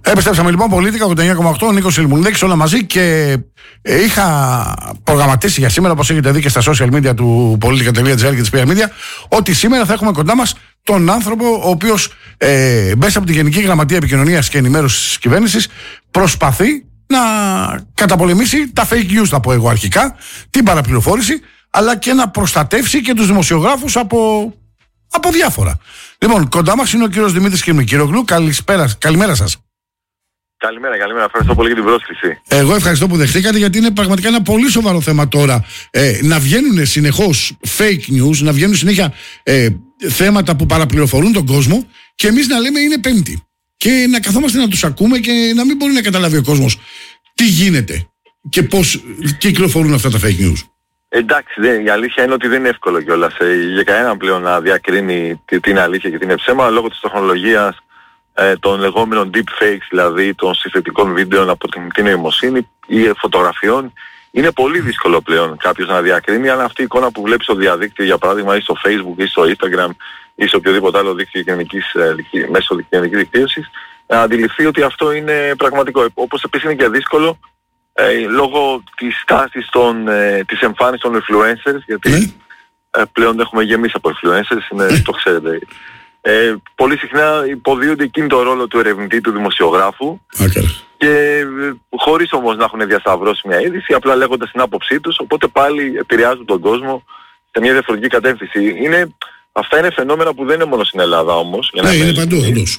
Επιστρέψαμε λοιπόν Πολίτικα 89,8, Νίκος Ιλμουνίδης, όλα μαζί, και είχα προγραμματίσει για σήμερα, όπως έχετε δει και στα social media του Politica.gr και της PR Media, ότι σήμερα θα έχουμε κοντά μας τον άνθρωπο ο οποίος μέσα από τη Γενική Γραμματεία Επικοινωνίας και Ενημέρωσης της Κυβέρνησης προσπαθεί να καταπολεμήσει τα fake news, θα πω εγώ αρχικά, την παραπληροφόρηση, αλλά και να προστατεύσει και τους δημοσιογράφους από διάφορα. Λοιπόν, κοντά μας είναι ο κύριος Δημήτρης Κυρμικύρογλου. Καλημέρα σας. Καλημέρα. Ευχαριστώ πολύ για την πρόσκληση. Εγώ ευχαριστώ που δεχτήκατε, γιατί είναι πραγματικά ένα πολύ σοβαρό θέμα τώρα να βγαίνουν συνεχώς fake news, να βγαίνουν συνέχεια θέματα που παραπληροφορούν τον κόσμο και εμείς να λέμε είναι Πέμπτη. Και να καθόμαστε να τους ακούμε και να μην μπορεί να καταλάβει ο κόσμος τι γίνεται και πώς κυκλοφορούν αυτά τα fake news. Εντάξει, η αλήθεια είναι ότι δεν είναι εύκολο κιόλας για κανέναν πλέον να διακρίνει τι είναι αλήθεια και τι είναι ψέμα, λόγω της τεχνολογίας, των λεγόμενων deepfakes, δηλαδή των συνθετικών βίντεο από την νοημοσύνη ή φωτογραφιών. Είναι πολύ δύσκολο πλέον κάποιος να διακρίνει αν αυτή η εικόνα που βλέπει στο διαδίκτυο, για παράδειγμα, ή στο Facebook ή στο Instagram ή σε οποιοδήποτε άλλο δίκτυο μέσω κοινωνικής δικτύωσης, να αντιληφθεί ότι αυτό είναι πραγματικό. Όπως επίσης είναι και δύσκολο λόγω της τάσης της εμφάνισης των influencers, γιατί πλέον έχουμε γεμίσει από influencers, το ξέρετε. Πολύ συχνά υποδίονται εκείνη το ρόλο του ερευνητή, του δημοσιογράφου, και χωρίς όμως να έχουν διασταυρώσει μια είδηση, απλά λέγοντας την άποψή τους, οπότε πάλι επηρεάζουν τον κόσμο σε μια διαφορετική κατεύθυνση. Αυτά είναι φαινόμενα που δεν είναι μόνο στην Ελλάδα όμως. Είναι παντού όντως.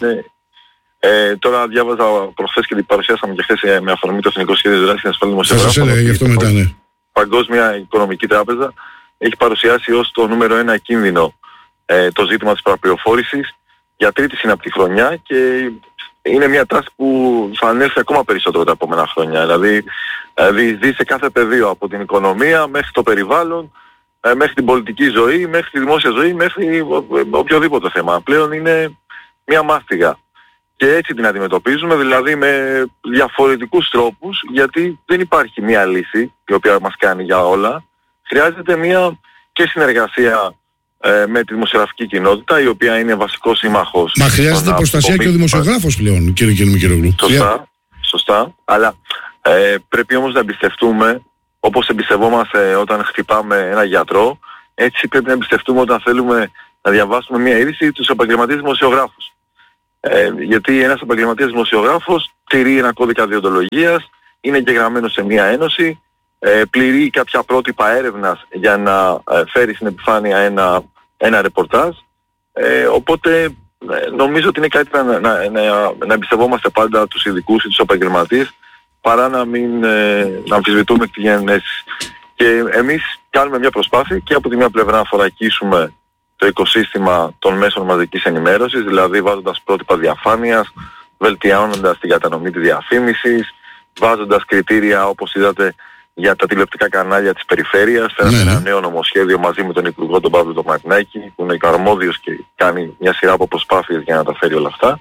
Τώρα διάβαζα προχθές και την παρουσιάσαμε και χθες με αφορμή το Εθνικό Σχέδιο Δράσης και Ασφάλεια Δημοσιογράφων. Σας έλεγα γι' αυτό μετά, ναι. Παγκόσμια Οικονομική Τράπεζα έχει παρουσιάσει ως το νούμερο 1 κίνδυνο το ζήτημα της παραπληροφόρησης για τρίτη συναπτή χρονιά, και είναι μια τάση που θα ανέλθει ακόμα περισσότερο τα επόμενα χρόνια. Δηλαδή διεισδύει σε κάθε πεδίο, από την οικονομία μέχρι το περιβάλλον, μέχρι την πολιτική ζωή, μέχρι τη δημόσια ζωή, μέχρι οποιοδήποτε θέμα. Πλέον είναι μια μάστιγα. Και έτσι την αντιμετωπίζουμε, δηλαδή με διαφορετικούς τρόπους, γιατί δεν υπάρχει μια λύση η οποία μας κάνει για όλα. Χρειάζεται μια και συνεργασία με τη δημοσιογραφική κοινότητα, η οποία είναι βασικός σύμμαχος. Μα χρειάζεται προστασία και ο δημοσιογράφος πλέον, κύριε Κυρμικύρογλου. Σωστά. Αλλά πρέπει όμως να εμπιστευτούμε, όπως εμπιστευόμαστε όταν χτυπάμε ένα γιατρό, έτσι πρέπει να εμπιστευτούμε όταν θέλουμε να διαβάσουμε μια είδηση, τους επαγγελματίες δημοσιογράφους. Γιατί ένας επαγγελματίας δημοσιογράφος τηρεί ένα κώδικα δεοντολογίας, είναι εγγεγραμμένος σε μια ένωση, πληρεί κάποια πρότυπα έρευνας για να φέρει στην επιφάνεια ένα ρεπορτάζ, οπότε νομίζω ότι είναι κάτι να εμπιστευόμαστε πάντα τους ειδικούς ή τους επαγγελματίες, παρά να αμφισβητούμε τη γενέση. Και εμείς κάνουμε μια προσπάθεια και από τη μια πλευρά να θωρακίσουμε το οικοσύστημα των μέσων μαζικής ενημέρωσης, δηλαδή βάζοντας πρότυπα διαφάνειας, βελτιώνοντας την κατανομή της διαφήμισης, βάζοντας κριτήρια, όπως είδατε, για τα τηλεοπτικά κανάλια της περιφέρειας. Φέραμε ένα νέο νομοσχέδιο μαζί με τον Υπουργό τον Παύλο τον Μαρινάκη, που είναι αρμόδιος και κάνει μια σειρά από προσπάθειες για να τα φέρει όλα αυτά.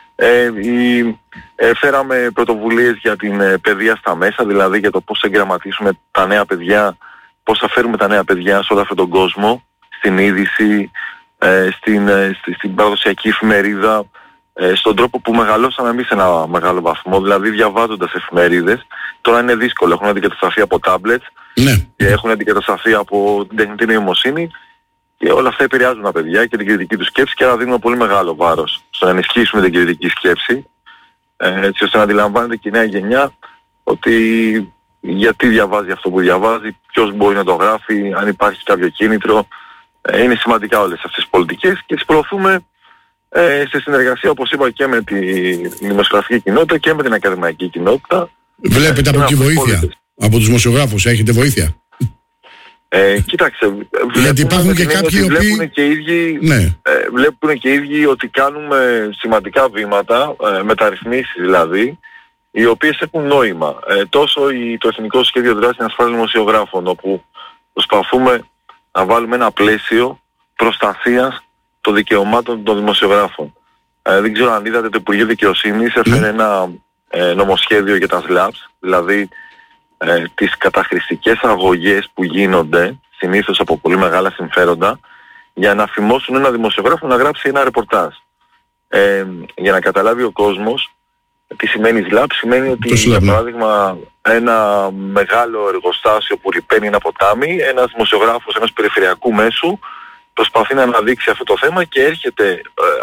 Φέραμε πρωτοβουλίες για την παιδεία στα μέσα, δηλαδή για το πώς θα εγγραμματίσουμε τα νέα παιδιά, πώς θα φέρουμε τα νέα παιδιά σε όλο αυτόν τον κόσμο, στην είδηση, στην παραδοσιακή εφημερίδα, στον τρόπο που μεγαλώσαμε εμείς σε ένα μεγάλο βαθμό, δηλαδή διαβάζοντας εφημερίδες. Τώρα είναι δύσκολο, έχουν αντικατασταθεί από τάμπλετς και έχουν αντικατασταθεί από την τεχνητή νοημοσύνη, και όλα αυτά επηρεάζουν τα παιδιά και την κριτική του σκέψη, και άρα δίνουμε πολύ μεγάλο βάρος στο να ενισχύσουμε την κριτική σκέψη, έτσι ώστε να αντιλαμβάνεται και η νέα γενιά ότι γιατί διαβάζει αυτό που διαβάζει, ποιος μπορεί να το γράφει, αν υπάρχει κάποιο κίνητρο. Είναι σημαντικά όλες αυτές τις πολιτικές και τις προωθούμε σε συνεργασία, όπως είπα, και με τη δημοσιογραφική κοινότητα και με την ακαδημαϊκή κοινότητα. Βλέπετε από εκεί βοήθεια, από τους δημοσιογράφους, έχετε βοήθεια? Κοίταξε, γιατί υπάρχουν και κάποιοι οποίοι βλέπουν και οι ίδιοι ότι κάνουμε σημαντικά βήματα, μεταρρυθμίσεις δηλαδή, οι οποίες έχουν νόημα. Τόσο το Εθνικό Σχέδιο Δράσης και Ασφάλειας Δημοσιογράφων, όπου προσπαθούμε να βάλουμε ένα πλαίσιο προστασίας των δικαιωμάτων των δημοσιογράφων. Δεν ξέρω αν είδατε, το Υπουργείο Δικαιοσύνης έφερε ένα νομοσχέδιο για τα SLAPS, δηλαδή τις καταχρηστικές αγωγές που γίνονται συνήθως από πολύ μεγάλα συμφέροντα για να φημώσουν ένα δημοσιογράφο να γράψει ένα ρεπορτάζ. Για να καταλάβει ο κόσμος, Τι σημαίνει SLAP? Σημαίνει ότι, για παράδειγμα, ένα μεγάλο εργοστάσιο που ρυπαίνει ένα ποτάμι, ένας δημοσιογράφος ενός περιφερειακού μέσου προσπαθεί να αναδείξει αυτό το θέμα και έρχεται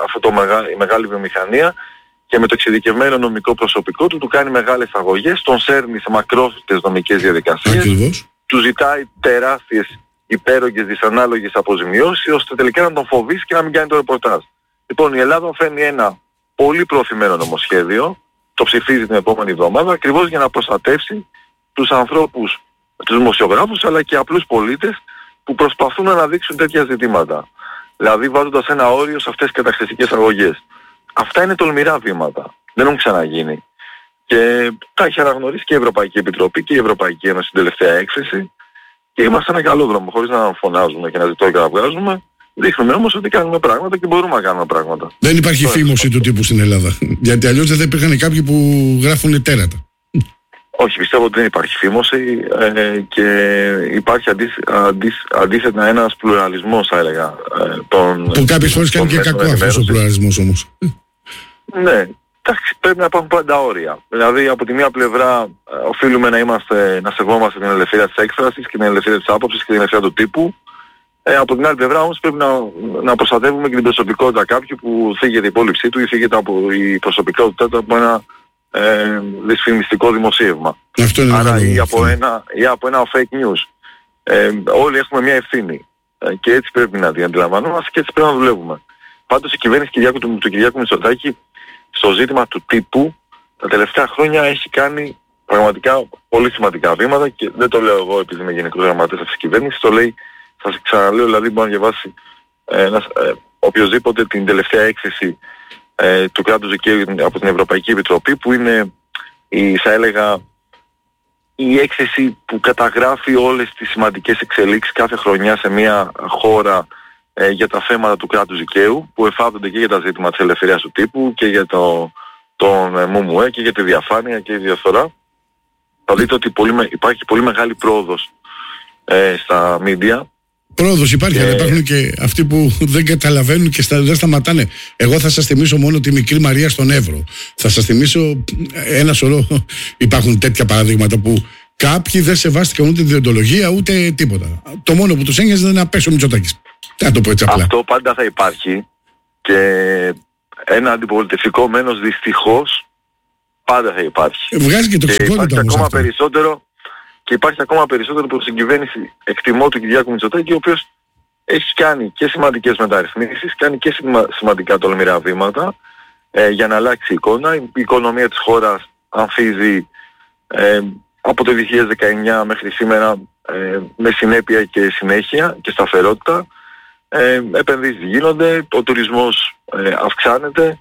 η μεγάλη βιομηχανία και με το εξειδικευμένο νομικό προσωπικό του κάνει μεγάλες αγωγές, τον σέρνει σε μακρόφυτες νομικές διαδικασίες, του ζητάει τεράστιες, υπέρογγες, δυσανάλογες αποζημιώσεις, ώστε τελικά να τον φοβήσει και να μην κάνει το ρεπορτάζ. Λοιπόν, η Ελλάδα φέρνει ένα πολύ προωθημένο νομοσχέδιο, το ψηφίζει την επόμενη εβδομάδα, ακριβώς για να προστατεύσει τους ανθρώπους, τους δημοσιογράφους, αλλά και απλούς πολίτες που προσπαθούν να αναδείξουν τέτοια ζητήματα. Δηλαδή βάζοντας ένα όριο σε αυτές τις καταχρηστικές αγωγές. Αυτά είναι τολμηρά βήματα. Δεν έχουν ξαναγίνει. Και τα έχει αναγνωρίσει και η Ευρωπαϊκή Επιτροπή και η Ευρωπαϊκή Ένωση στην τελευταία έκθεση. Και είμαστε σε ένα καλό δρόμο, χωρίς να φωνάζουμε και να ζητώ και να βγάζουμε. Δείχνουμε όμως ότι κάνουμε πράγματα και μπορούμε να κάνουμε πράγματα. Δεν υπάρχει φήμωση του τύπου στην Ελλάδα. Γιατί αλλιώς δεν θα υπήρχαν κάποιοι που γράφουν τέρατα. Όχι, πιστεύω ότι δεν υπάρχει φήμωση και υπάρχει αντίθετα ένας πλουραλισμός, θα έλεγα. Που κάποιες φορές κάνει και κακό αυτός ο πλουραλισμός όμως. Ναι, εντάξει, πρέπει να υπάρχουν πάντα όρια. Δηλαδή από τη μία πλευρά οφείλουμε να σεβόμαστε την ελευθερία της έκφρασης και την ελευθερία της άποψης και την ελευθερία του τύπου. Από την άλλη πλευρά όμως πρέπει να προστατεύουμε και την προσωπικότητα κάποιου που θίγεται η υπόλοιψή του ή θίγεται από η προσωπικότητά του από ένα δυσφημιστικό δημοσίευμα. Άρα ή από ένα fake news. Όλοι έχουμε μια ευθύνη και έτσι πρέπει να την αντιλαμβανόμαστε και έτσι πρέπει να δουλεύουμε. Πάντως η κυβέρνηση του Κυριάκου Μητσοτάκη στο ζήτημα του τύπου τα τελευταία χρόνια έχει κάνει πραγματικά πολύ σημαντικά βήματα και δεν το λέω εγώ επειδή είμαι γενικός γραμματέας αυτής της κυβέρνησης, το λέει, θα σας ξαναλέω, δηλαδή μπορεί να διαβάσει οποιοσδήποτε την τελευταία έκθεση του κράτους δικαίου από την Ευρωπαϊκή Επιτροπή που είναι θα έλεγα η έκθεση που καταγράφει όλες τις σημαντικές εξελίξεις κάθε χρονιά σε μια χώρα για τα θέματα του κράτους δικαίου που εφάπτονται και για τα ζήτημα της ελευθερίας του τύπου και για τον ΜΟΜΟΕ και για τη διαφάνεια και τη διαφθορά. Θα δείτε ότι υπάρχει πολύ μεγάλη πρόοδος στα media. Πρόοδος υπάρχει, αλλά υπάρχουν και αυτοί που δεν καταλαβαίνουν και δεν σταματάνε. Εγώ θα σας θυμίσω μόνο τη μικρή Μαρία στον Εύρο. Θα σας θυμίσω ένα σωρό. Υπάρχουν τέτοια παραδείγματα που κάποιοι δεν σεβάστηκαν ούτε τη διοντολογία ούτε τίποτα. Το μόνο που τους ένοιαζε ήταν να πέσει ο Μητσοτάκης. Να το πω έτσι απλά. Αυτό πάντα θα υπάρχει και ένα αντιπολιτευτικό μένος δυστυχώς πάντα θα υπάρχει. Βγάζει και τοξικότητα όμως αυτό. Και υπάρχει ακόμα περισσότερο προς την κυβέρνηση εκτιμώ του Κυριάκου Μητσοτάκη, ο οποίος έχει κάνει και σημαντικές μεταρρυθμίσεις, κάνει και σημαντικά τολμηρά βήματα για να αλλάξει η εικόνα. Η οικονομία της χώρας ανθίζει από το 2019 μέχρι σήμερα με συνέπεια και συνέχεια και σταθερότητα. Επενδύσεις γίνονται, ο τουρισμός αυξάνεται.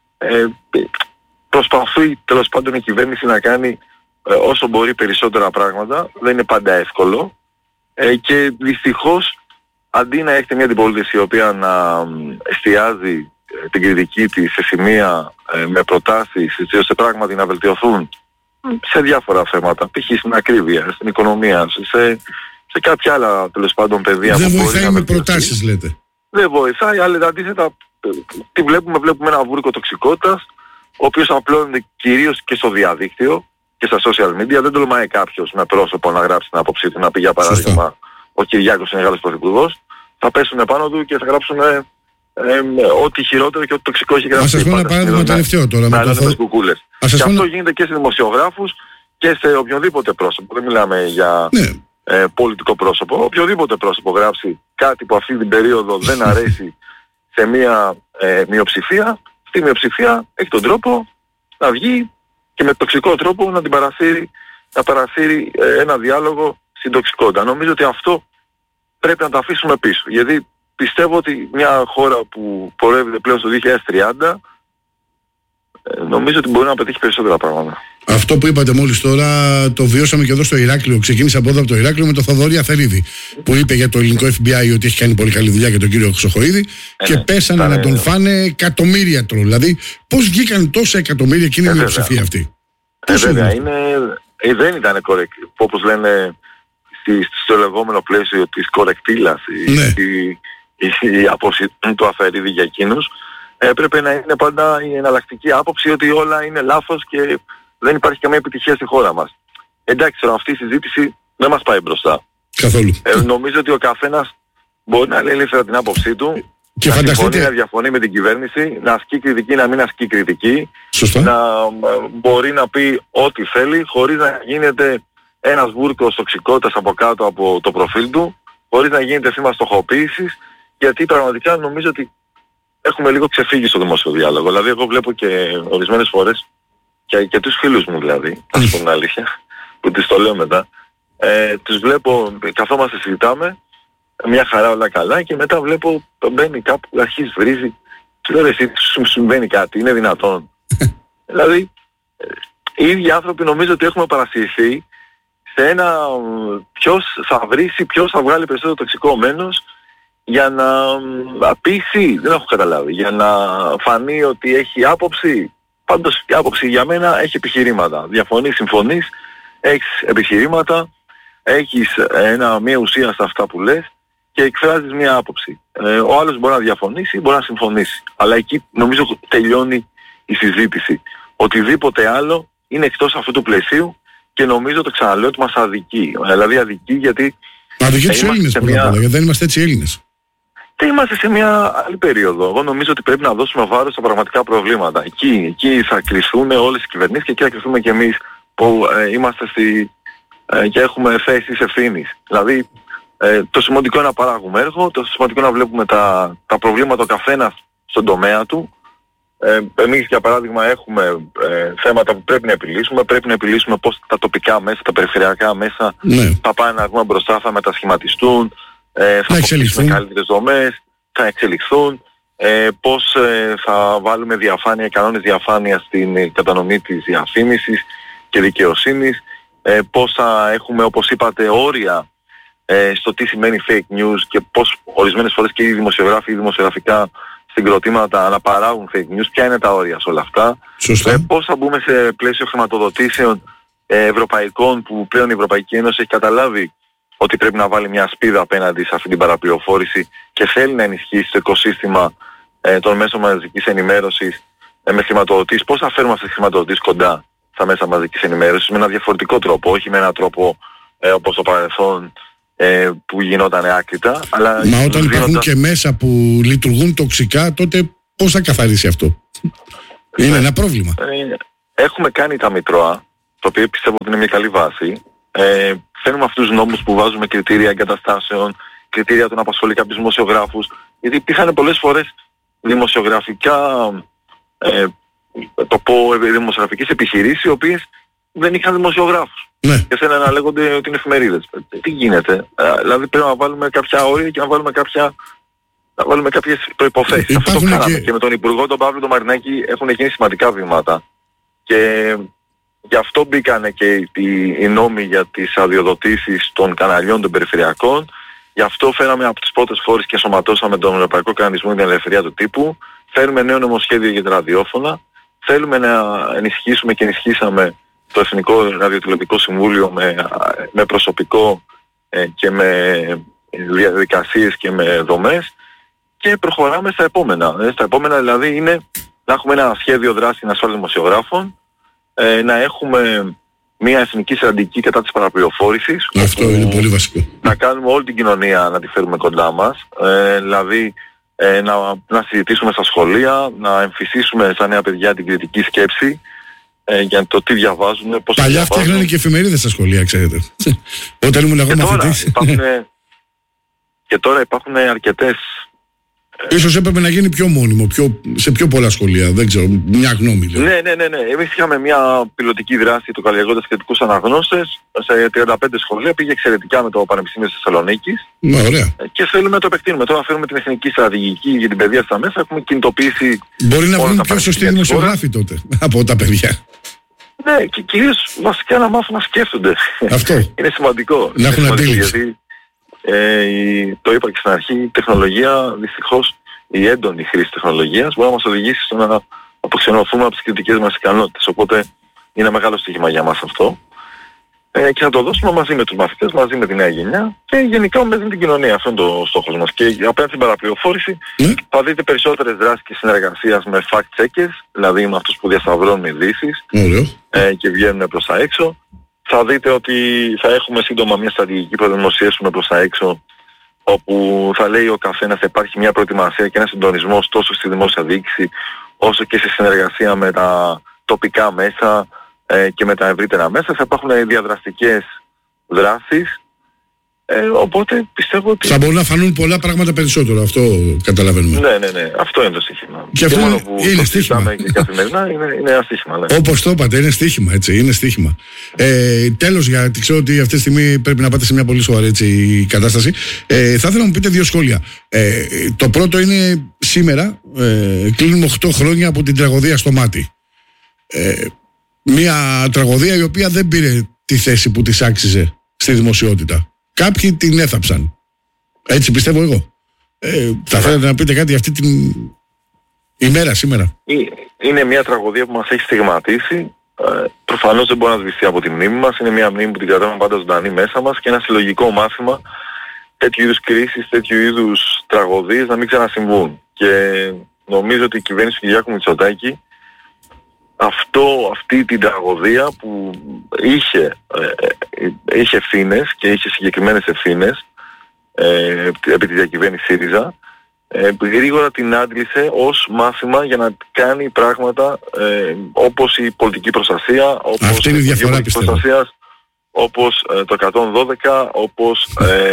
Προσπαθεί τέλος πάντων η κυβέρνηση να κάνει όσο μπορεί περισσότερα πράγματα, δεν είναι πάντα εύκολο και δυστυχώς αντί να έχετε μια αντιπολίτευση η οποία να εστιάζει την κριτική της σε σημεία με προτάσεις έτσι ώστε πράγματι να βελτιωθούν σε διάφορα θέματα, π.χ. στην ακρίβεια, στην οικονομία, σε κάποια άλλα τέλος πάντων πεδία. Δεν βοηθάει με προτάσεις λέτε. Δεν βοηθάει, αλλά αντίθετα τι βλέπουμε ένα βούρκο τοξικότητας ο οποίος απλώνεται κυρίως και στο διαδίκτυο και στα social media. Δεν τολμάει κάποιος με πρόσωπο να γράψει την άποψή του, να πει για παράδειγμα ο Κυριάκος είναι Γάλλος Πρωθυπουργός. Θα πέσουν επάνω του και θα γράψουν ό,τι χειρότερο και ό,τι τοξικό έχει γράψει. Ας σας πω ένα παράδειγμα τελευταίο τώρα. Και αυτό γίνεται και σε δημοσιογράφους και σε οποιοδήποτε πρόσωπο. Δεν μιλάμε για πολιτικό πρόσωπο. Οποιοδήποτε πρόσωπο γράψει κάτι που αυτή την περίοδο δεν αρέσει σε μια μειοψηφία, στη μειοψηφία έχει τον τρόπο να βγει και με τοξικό τρόπο να παρασύρει ένα διάλογο στην τοξικότητα. Νομίζω ότι αυτό πρέπει να το αφήσουμε πίσω. Γιατί πιστεύω ότι μια χώρα που πορεύεται πλέον στο 2030 νομίζω ότι μπορεί να πετύχει περισσότερα πράγματα. Αυτό που είπατε μόλις τώρα το βιώσαμε και εδώ στο Ηράκλειο. Ξεκίνησα από εδώ από το Ηράκλειο με τον Θοδωρή Αθερίδη που είπε για το ελληνικό FBI ότι έχει κάνει πολύ καλή δουλειά για τον κύριο Χρυσοχοΐδη και πέσανε να τον φάνε εκατομμύρια τρόλ. Δηλαδή πώς βγήκαν τόσα εκατομμύρια και είναι η μειοψηφία αυτή. Βέβαια, δεν ήταν correct, όπως λένε στο λεγόμενο πλαίσιο της κορεκτήλας η απόψη του Αθερίδη για εκείνους. έπρεπε να είναι πάντα η εναλλακτική άποψη ότι όλα είναι λάθος και δεν υπάρχει καμία επιτυχία στη χώρα μας. Εντάξει, αυτή η συζήτηση δεν μας πάει μπροστά. Καθόλου. Νομίζω ότι ο καθένας μπορεί να λέει ελεύθερα την άποψή του, και να συμφωνεί, να διαφωνεί με την κυβέρνηση, να ασκεί κριτική, να μην ασκεί κριτική, σωστά, να μπορεί να πει ό,τι θέλει, χωρίς να γίνεται ένας βούρκος τοξικότητας από κάτω από το προφίλ του, χωρίς να γίνεται θύμα στοχοποίησης, γιατί πραγματικά νομίζω ότι έχουμε λίγο ξεφύγει στο δημόσιο διάλογο. Δηλαδή εγώ βλέπω και ορισμένες φορές και τους φίλους μου δηλαδή, να σου πω την αλήθεια, που τις το λέω μετά, τους βλέπω, καθόμαστε συζητάμε, μια χαρά όλα καλά και μετά βλέπω μπαίνει κάπου, αρχίζει βρίζει και λέω εσύ σου συμβαίνει κάτι, είναι δυνατόν? Δηλαδή οι ίδιοι άνθρωποι νομίζω ότι έχουμε παρασυρθεί σε ένα ποιος θα βρίσει, ποιος θα βγάλει περισσότερο τοξικό μένος για να πείσει, δεν έχω καταλάβει, για να φανεί ότι έχει άποψη. Πάντως η άποψη για μένα έχει επιχειρήματα. Διαφωνείς, συμφωνείς, έχεις επιχειρήματα, έχεις μια ουσία σε αυτά που λες και εκφράζεις μια άποψη. Ο άλλος μπορεί να διαφωνήσει, μπορεί να συμφωνήσει. Αλλά εκεί νομίζω τελειώνει η συζήτηση. Οτιδήποτε άλλο είναι εκτός αυτού του πλαισίου και νομίζω, το ξαναλέω, ότι μας αδικεί. Δηλαδή αδικεί γιατί... Αδικεί τους Έλληνες πρώτα απ' όλα, γιατί δεν είμαστε έτσι Έλληνες. Και είμαστε σε μια άλλη περίοδο. Εγώ νομίζω ότι πρέπει να δώσουμε βάρος στα πραγματικά προβλήματα. Εκεί θα κρυθούν όλες οι κυβερνήσεις και εκεί θα κρυθούμε και εμείς που είμαστε και έχουμε θέσεις ευθύνης. Δηλαδή το σημαντικό είναι να παράγουμε έργο, το σημαντικό είναι να βλέπουμε τα προβλήματα ο καθένας στον τομέα του. Εμείς για παράδειγμα έχουμε θέματα που πρέπει να επιλύσουμε. Πρέπει να επιλύσουμε πώς τα τοπικά μέσα, τα περιφερειακά μέσα θα πάνε να βγούμε μπροστά, θα μετασχηματιστούν, θα αποκτήσουμε καλύτερες δομές, θα εξελιχθούν, πώς θα βάλουμε διαφάνεια, κανόνες διαφάνειας στην κατανομή της διαφήμισης και δικαιοσύνης, πώς θα έχουμε, όπως είπατε, όρια στο τι σημαίνει fake news και πώς ορισμένες φορές και οι δημοσιογράφοι ή δημοσιογραφικά συγκροτήματα να παράγουν fake news, ποια είναι τα όρια σε όλα αυτά, πώς θα μπούμε σε πλαίσιο χρηματοδοτήσεων ευρωπαϊκών που πλέον η Ευρωπαϊκή Ένωση έχει καταλάβει ότι πρέπει να βάλει μια σπίδα απέναντι σε αυτή την παραπληροφόρηση και θέλει να ενισχύσει το οικοσύστημα των μέσων μαζικής ενημέρωσης με χρηματοδοτήσεις. Πώς θα φέρουμε αυτές τις χρηματοδοτήσεις κοντά στα μέσα μαζικής ενημέρωσης με ένα διαφορετικό τρόπο, όχι με έναν τρόπο όπως το παρελθόν που γινόταν άκρητα. Αλλά μα όταν υπάρχουν και μέσα που λειτουργούν τοξικά, τότε πώς θα καθαρίσει αυτό? Είναι ένα πρόβλημα. Έχουμε κάνει τα Μητρώα, το οποίο πιστεύω ότι είναι μια καλή βάση. Φέρνουμε αυτούς τους νόμους που βάζουμε κριτήρια εγκαταστάσεων, κριτήρια των απασχολεί κάποιους δημοσιογράφους, γιατί υπήρχαν πολλές φορές δημοσιογραφικά, δημοσιογραφικές επιχειρήσεις οι οποίες δεν είχαν δημοσιογράφους. Ναι. Και θέλουν να λέγονται ότι είναι εφημερίδες. Τι γίνεται? Δηλαδή πρέπει να βάλουμε κάποια όρια και να βάλουμε κάποιες προϋποθέσεις. Αυτό το κάναμε και με τον Υπουργό τον Παύλο τον Μαρινάκη έχουν γίνει σημαντικά βήματα. Και γι' αυτό μπήκανε και οι νόμοι για τις αδειοδοτήσεις των καναλιών των περιφερειακών. Γι' αυτό φέραμε από τις πρώτες χώρες και σωματώσαμε τον Ευρωπαϊκό Κανονισμό για την Ελευθερία του Τύπου. Φέρουμε νέο νομοσχέδιο για τα ραδιόφωνα. Θέλουμε να ενισχύσουμε και ενισχύσαμε το Εθνικό Ραδιοτηλεοπτικό Συμβούλιο με προσωπικό και με διαδικασίες και με δομές και προχωράμε στα επόμενα. Στα επόμενα δηλαδή είναι να έχουμε ένα σχέδιο δράσης στην ασφάλεια δημοσιογράφων, να έχουμε μια εθνική στρατηγική κατά της παραπληροφόρησης. Αυτό είναι πολύ βασικό. Να κάνουμε όλη την κοινωνία να τη φέρουμε κοντά μας, δηλαδή να συζητήσουμε στα σχολεία, να εμφυσίσουμε στα νέα παιδιά την κριτική σκέψη, για το τι διαβάζουν, πώς παλιά φτιάχνανε και εφημερίδες στα σχολεία, ξέρετε. Όταν ήμουν εγώ μαθητής. Και τώρα υπάρχουν αρκετές. Ίσως έπρεπε να γίνει πιο μόνιμο, σε πιο πολλά σχολεία, δεν ξέρω, μια γνώμη λέω. Ναι. Εμείς είχαμε μια πιλωτική δράση του καλλιεργώντας σχετικούς αναγνώστες σε 35 σχολεία, πήγε εξαιρετικά με το Πανεπιστήμιο της Θεσσαλονίκης. Ωραία. Και θέλουμε να το επεκτείνουμε. Τώρα φέρουμε την εθνική στρατηγική για την παιδεία στα μέσα, έχουμε κινητοποιήσει. Μπορεί να βγουν πιο σωστοί δημοσιογράφοι τότε από τα παιδιά. Ναι, και κυρίως βασικά να μάθουν να σκέφτονται. Αυτό. Είναι σημαντικό. Να έχουν αντίληψη. Γιατί το είπα και στην αρχή, η τεχνολογία, δυστυχώς, η έντονη χρήση τεχνολογίας μπορεί να μας οδηγήσει στο να αποξενωθούμε από τις κριτικές μας ικανότητες. Οπότε είναι μεγάλο στοίχημα για μας αυτό. και θα το δώσουμε μαζί με τους μαθητές, μαζί με τη νέα γενιά και γενικά με την κοινωνία. Αυτό είναι το στόχος μας. Και απέναντι στην παραπληροφόρηση θα δείτε περισσότερες δράσεις και συνεργασίας με fact-checkers, δηλαδή με αυτούς που διασταυρώνουν ειδήσεις και βγαίνουν προς τα έξω. Θα δείτε ότι θα έχουμε σύντομα μια στρατηγική που θα δημοσιεύσουμε προς τα έξω, όπου θα λέει ο καθένας θα υπάρχει μια προετοιμασία και ένα συντονισμός τόσο στη δημόσια διοίκηση όσο και σε συνεργασία με τα τοπικά μέσα και με τα ευρύτερα μέσα. Θα υπάρχουν διαδραστικές δράσεις, οπότε πιστεύω ότι... Θα μπορούν να φανούν πολλά πράγματα περισσότερο, αυτό καταλαβαίνουμε. Ναι, αυτό είναι το στοίχημα. Και αυτό μόνο που είναι το στοίχημα. και καθημερινά είναι ένα στοίχημα. Ναι. Όπως το είπατε, είναι στοίχημα, έτσι, είναι στοίχημα. Τέλος, γιατί ξέρω ότι αυτή τη στιγμή πρέπει να πάτε σε μια πολύ σοβαρή έτσι, κατάσταση. Θα ήθελα να μου πείτε δύο σχόλια. Το πρώτο είναι σήμερα, κλείνουμε 8 χρόνια από την τραγωδία στο Μάτι. Μια τραγωδία η οποία δεν πήρε τη θέση που της άξιζε στη δημοσιότητα. Κάποιοι την έθαψαν. Έτσι πιστεύω εγώ. Θα θέλατε να πείτε κάτι για αυτή την ημέρα σήμερα? Είναι μια τραγωδία που μας έχει στιγματίσει. Προφανώς δεν μπορεί να σβηστεί από τη μνήμη μας. Είναι μια μνήμη που την κρατάμε πάντα ζωντανή μέσα μας και ένα συλλογικό μάθημα τέτοιου είδους κρίσεις, τέτοιου είδους τραγωδίες να μην ξανασυμβούν. Και νομίζω ότι η κυβέρνηση του Κυριάκου Μητσοτάκη αυτή την τραγωδία που είχε ευθύνες και είχε συγκεκριμένες ευθύνες επί τη διακυβέρνηση ΣΥΡΙΖΑ, γρήγορα την άντλησε ως μάθημα για να κάνει πράγματα όπως η πολιτική προστασία, όπως η πολιτική προστασία, όπως το 112, όπως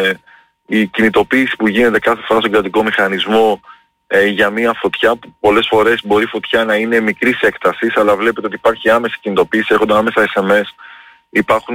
η κινητοποίηση που γίνεται κάθε φορά στον κρατικό μηχανισμό για μια φωτιά που πολλές φορές μπορεί η φωτιά να είναι μικρής έκτασης, αλλά βλέπετε ότι υπάρχει άμεση κινητοποίηση, έρχονται άμεσα SMS, υπάρχουν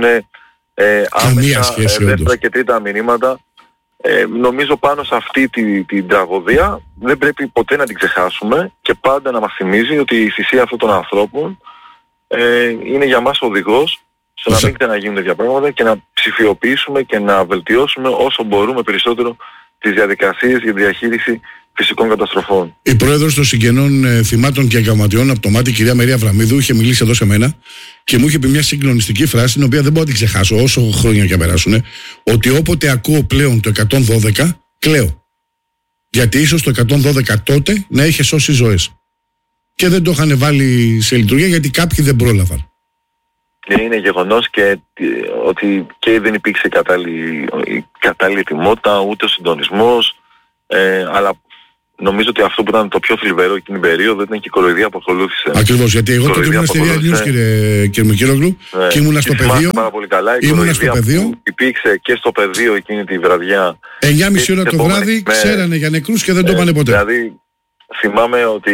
άμεσα δεύτερα και τρίτα μηνύματα. Νομίζω πάνω σε αυτή την τραγωδία δεν πρέπει ποτέ να την ξεχάσουμε και πάντα να μας θυμίζει ότι η θυσία αυτών των ανθρώπων είναι για μας οδηγός στο να μην ξαναγίνουν τέτοια πράγματα και να ψηφιοποιήσουμε και να βελτιώσουμε όσο μπορούμε περισσότερο τις διαδικασίες για τη διαχείριση φυσικών καταστροφών. Η πρόεδρος των συγγενών θυμάτων και εγκαυματιών από το Μάτι, η κυρία Μερία Βραμίδου, είχε μιλήσει εδώ σε μένα και μου είχε πει μια συγκλονιστική φράση, την οποία δεν μπορώ να την ξεχάσω όσο χρόνια και περάσουν, ότι όποτε ακούω πλέον το 112, κλαίω. Γιατί ίσως το 112 τότε να είχε σώσει ζωές. Και δεν το είχαν βάλει σε λειτουργία γιατί κάποιοι δεν πρόλαβαν. Είναι γεγονός και ότι και δεν υπήρξε κατάλληλη ετοιμότητα, ούτε ο συντονισμός, αλλά νομίζω ότι αυτό που ήταν το πιο θλιβερό εκείνη την περίοδο ήταν και η κοροϊδία που ακολούθησε. Ακριβώς, γιατί εγώ τότε ήμουν στη Ρία News, κύριε Μικρόκλου, και ήμουνα στο πεδίο. Πάρα πολύ καλά. Η κοροϊδία που υπήρξε και στο πεδίο εκείνη τη βραδιά. 9.30 ώρα το βράδυ ξέρανε για νεκρούς και δεν το είπανε ποτέ. Δηλαδή θυμάμαι ότι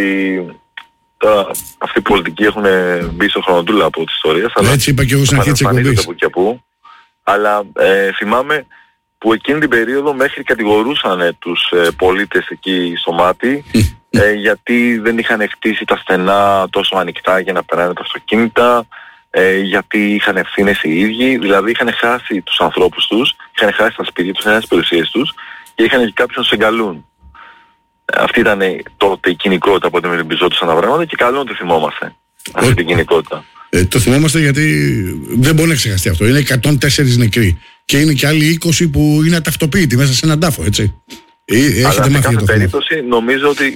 τώρα αυτοί οι πολιτικοί έχουν μπει στο χρονοτούλαπο της ιστορίας. Έτσι είπα και εγώ στην αρχή της εκπομπής. Αλλά θυμάμαι που εκείνη την περίοδο μέχρι κατηγορούσαν τους πολίτες εκεί στο Μάτι γιατί δεν είχαν χτίσει τα στενά τόσο ανοιχτά για να περνάνε τα αυτοκίνητα, γιατί είχαν ευθύνες οι ίδιοι, δηλαδή είχαν χάσει τους ανθρώπους τους, είχαν χάσει τα σπίτια τους, είχαν χάσει τις περιουσίες τους και είχαν και κάποιους να τους εγκαλούν. Αυτή ήταν τότε η κοινικότητα που αντιμετωπιζόντουσαν τα πράγματα και καλό να τη θυμόμαστε αυτή την κοινικότητα. Το θυμόμαστε γιατί δεν μπορεί να ξεχαστεί αυτό. Είναι 104 νεκροί. Και είναι και άλλοι 20 που είναι αταυτοποίητοι μέσα σε έναν τάφο, έτσι. Αλλά σε κάθε περίπτωση νομίζω ότι,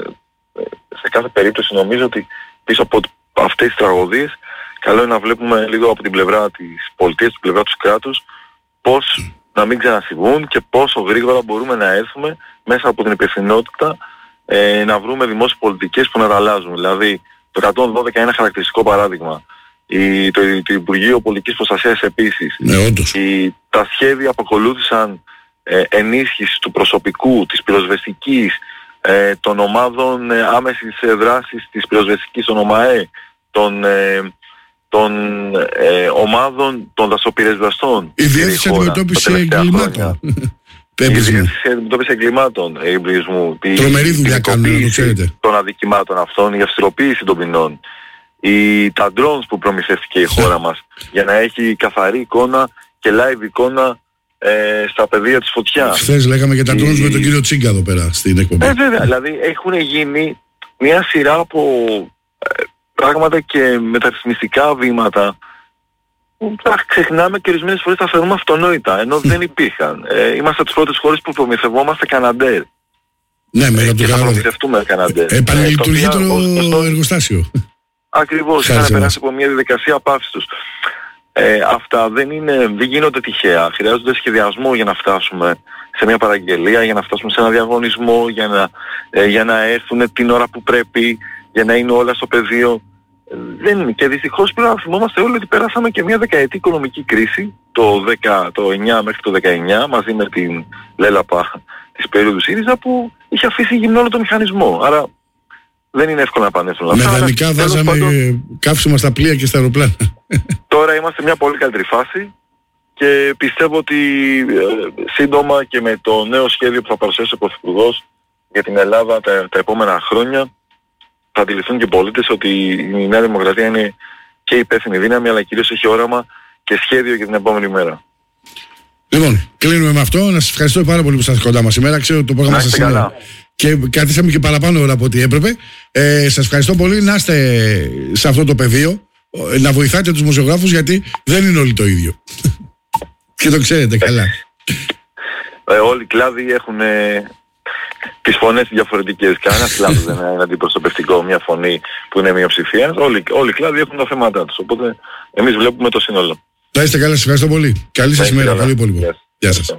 σε κάθε περίπτωση νομίζω ότι πίσω από αυτές τις τραγωδίες καλό είναι να βλέπουμε λίγο από την πλευρά της πολιτείας, την πλευρά του κράτους, πώς να μην ξανασυμβούν και πόσο γρήγορα μπορούμε να έρθουμε μέσα από την υπευθυνότητα να βρούμε δημόσιες πολιτικές που να τα αλλάζουν. Δηλαδή το 112 είναι ένα χαρακτηριστικό παράδειγμα. Το Υπουργείο Πολιτικής Προστασίας επίσης. Τα σχέδια που ακολούθησαν ενίσχυση του προσωπικού, της πυροσβεστικής, των ομάδων άμεσης δράσης της πυροσβεστικής, των ΟΜΑΕ, των ομάδων των δασοπυρεσβεστών. Η διεύθυνση αντιμετώπιση εγκλημάτων. Η διεύθυνση αντιμετώπιση εγκλημάτων, εμπλισμού. Τρομερή δουλειά κάνουν, το ξέρετε. Των αδικημάτων αυτών, η αυστηροποίηση των ποινών. Τα drones που προμηθεύτηκε η χώρα μας για να έχει καθαρή εικόνα και live εικόνα στα πεδία της φωτιάς. Χθες λέγαμε για τα drones με τον κύριο Τσίγκα εδώ πέρα στην εκπομπή. Βέβαια, δηλαδή έχουν γίνει μια σειρά από πράγματα και μεταρρυθμιστικά βήματα τα ξεχνάμε και ορισμένες φορές τα θεωρούμε αυτονόητα, ενώ δεν υπήρχαν. Είμαστε τις πρώτες χώρες που προμηθευόμαστε Καναντέρ. Ναι, και θα προμηθευτούμε Καναντέρ. Επανελειτουργεί το εργοστάσιο. Ακριβώς, είχαν περάσει από μια διαδικασία απάυσης τους. Αυτά δεν γίνονται τυχαία. Χρειάζονται σχεδιασμό για να φτάσουμε σε μια παραγγελία, για να φτάσουμε σε ένα διαγωνισμό, για να έρθουν την ώρα που πρέπει, για να είναι όλα στο πεδίο. Και δυστυχώς πρέπει να θυμόμαστε όλοι ότι περάσαμε και μια δεκαετή οικονομική κρίση το 9 μέχρι το 19 μαζί με την λέλαπα της περίοδου ΣΥΡΙΖΑ που είχε αφήσει γυμνό όλο το μηχανισμό. Άρα δεν είναι εύκολο να επανέλθουν αυτά. Με δανεικά βάζαμε καύσιμα στα πλοία και στα αεροπλάνα. Τώρα είμαστε σε μια πολύ καλύτερη φάση και πιστεύω ότι σύντομα και με το νέο σχέδιο που θα παρουσιάσει ο Πρωθυπουργός για την Ελλάδα τα επόμενα χρόνια θα αντιληφθούν και οι πολίτες ότι η Νέα Δημοκρατία είναι και υπεύθυνη δύναμη, αλλά κυρίως έχει όραμα και σχέδιο για την επόμενη μέρα. Λοιπόν, κλείνουμε με αυτό. Να σας ευχαριστώ πάρα πολύ που είστε κοντά μας σήμερα. Ξέρω ότι το πρόγραμμα σας είναι και κρατήσαμε και παραπάνω ώρα από ό,τι έπρεπε. Σας ευχαριστώ πολύ. Να είστε σε αυτό το πεδίο, να βοηθάτε τους δημοσιογράφους, γιατί δεν είναι όλοι το ίδιο. Και το ξέρετε καλά. Όλοι οι κλάδοι έχουν τις φωνές διαφορετικές. Κανένας κλάδος δεν είναι αντιπροσωπευτικό, μια φωνή που είναι μειοψηφία. Όλοι οι κλάδοι έχουν τα θέματα τους. Οπότε εμείς βλέπουμε το σύνολο. Να είστε καλά, σας ευχαριστώ πολύ. Καλή σας ημέρα. Καλή υπόλοιπο. Γεια σας.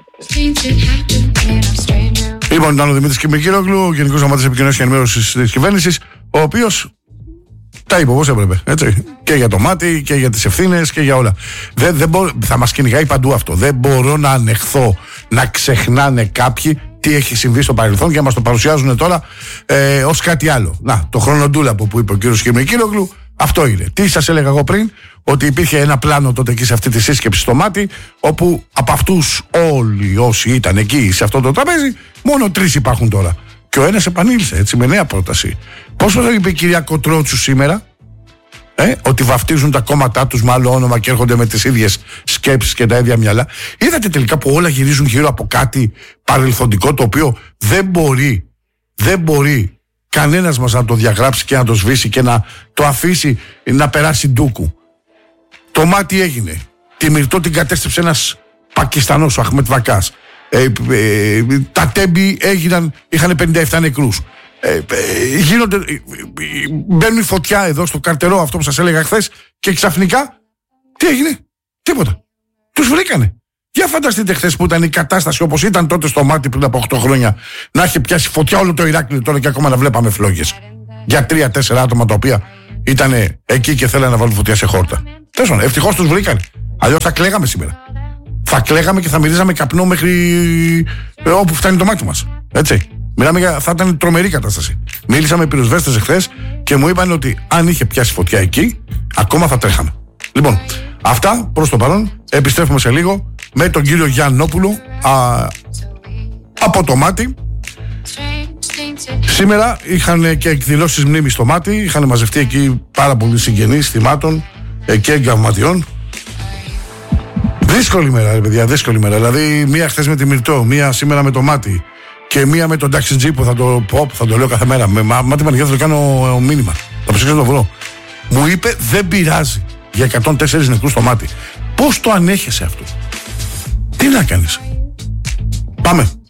Λοιπόν, ήταν ο Δημήτρης Κιμικύρογλου, ο Γενικός Γραμματέας Επικοινωνίας και Ενημέρωσης της Κυβέρνησης, ο οποίος τα είπε όπως έπρεπε. Έτσι. Και για το μάτι και για τις ευθύνες και για όλα. Θα μας κυνηγάει παντού αυτό. Δεν μπορώ να ανεχθώ να ξεχνάνε κάποιοι τι έχει συμβεί στο παρελθόν και να μας το παρουσιάζουν τώρα ως κάτι άλλο. Να, το χρονοτούλαπο που είπε ο κύριος Κιμικύρογλου, αυτό είναι. Τι σας έλεγα εγώ πριν, ότι υπήρχε ένα πλάνο τότε εκεί σε αυτή τη σύσκεψη στο μάτι, όπου από αυτούς όλοι όσοι ήταν εκεί σε αυτό το τραπέζι, μόνο 3 υπάρχουν τώρα. Και ο ένας επανήλθε έτσι με νέα πρόταση. Πόσο θα είπε η κυρία Κοτρότσου σήμερα, ότι βαφτίζουν τα κόμματά τους με άλλο όνομα και έρχονται με τις ίδιες σκέψεις και τα ίδια μυαλά. Είδατε τελικά που όλα γυρίζουν γύρω από κάτι παρελθοντικό, το οποίο δεν μπορεί κανένας μας να το διαγράψει και να το σβήσει και να το αφήσει να περάσει ντούκου. Το μάτι έγινε. Τη Μυρτώ την κατέστρεψε ένας Πακιστανός, ο Αχμέτ Βακάς. Τα τέμπη είχαν 57 νεκρούς. Μπαίνουν φωτιά εδώ στο καρτερό, αυτό που σας έλεγα χθες, και ξαφνικά τι έγινε? Τίποτα. Τους βρήκανε. Για φανταστείτε χθες που ήταν η κατάσταση όπως ήταν τότε στο μάτι πριν από 8 χρόνια, να έχει πιάσει φωτιά όλο το Ηράκλειο τώρα και ακόμα να βλέπαμε φλόγες για 3-4 άτομα τα οποία ήταν εκεί και θέλανε να βάλουν φωτιά σε χόρτα. Τέλος, ευτυχώς τους βρήκανε. Αλλιώς θα κλαίγαμε σήμερα. Θα κλαίγαμε και θα μυρίζαμε καπνό μέχρι όπου φτάνει το μάτι μας. Έτσι. Θα ήταν τρομερή κατάσταση. Μίλησα με πυροσβέστες εχθές και μου είπαν ότι αν είχε πιάσει φωτιά εκεί, ακόμα θα τρέχαμε. Λοιπόν, αυτά προς το παρόν. Επιστρέφουμε σε λίγο με τον κύριο Γιαννόπουλο από το μάτι. Σήμερα είχαν και εκδηλώσεις μνήμης στο μάτι. Είχαν μαζευτεί εκεί πάρα πολλοί συγγενείς θυμάτων και εγκαυματιών. Δύσκολη μέρα, παιδιά, δύσκολη μέρα. Δηλαδή, μία χθες με τη Μυρτώ, μία σήμερα με το μάτι και μία με τον Taxi G που θα το λέω κάθε μέρα. Με μάτι Μαριά θα το κάνω μήνυμα. Θα ψηφίσω να το βρω. Μου είπε δεν πειράζει για 104 νεκρούς στο μάτι. Πώς το ανέχεσαι αυτό? Τι να κάνεις? Πάμε.